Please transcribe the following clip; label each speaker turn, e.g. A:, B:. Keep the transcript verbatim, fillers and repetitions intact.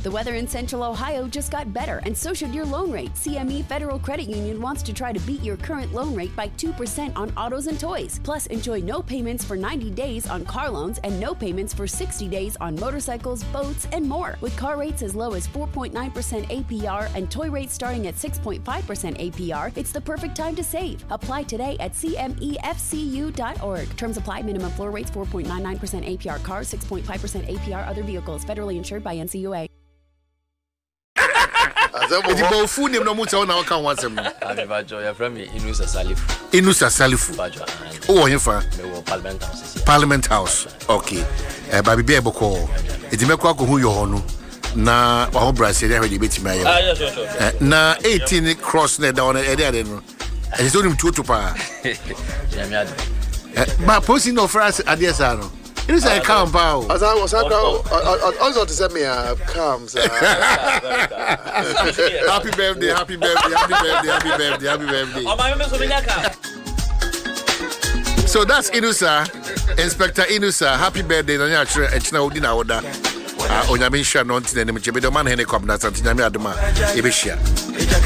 A: The weather in Central Ohio just got better, and so should your loan rate. C M E Federal Credit Union wants to try to beat your current loan rate by two percent on autos and toys. Plus, enjoy no payments for ninety days on car loans and no payments for sixty days on motorcycles, boats, and more. With car rates as low as four point nine percent A P R and toy rates starting at six point five percent A P R, it's the perfect time to save. Apply today at C M E F C U dot org. Terms apply. Minimum floor rates four point nine nine percent A P R cars, six point five percent A P R other vehicles. Federally insured by N C U A.
B: It's about food name no much on our account once a month.
C: I'm about joy from me. Inusa Salifu.
B: Inusa Salifu. Oh, in for
C: Parliament House.
B: Parliament House. Okay. Eh, baby be able call. It's me kwa ko hu yo hono. Na wa Brazil dey ready beti me.
C: Ah, yeah, sure, sure.
B: Na eighteen cross na down e dey no. E so nim tutu pa.
C: Ya mi ade.
B: Eh, ma posi no France adesa no. It is a calm pow.
D: As I was, I was to send me a calm.
B: Happy birthday, happy birthday, happy birthday, happy birthday, happy birthday. So that's Inusa, Inspector Inusa. Happy birthday, no nyachre echna odina oda. Ah, onyame hia no ntine ne mchebe do man hene kwabna santinyame adoma ebehia.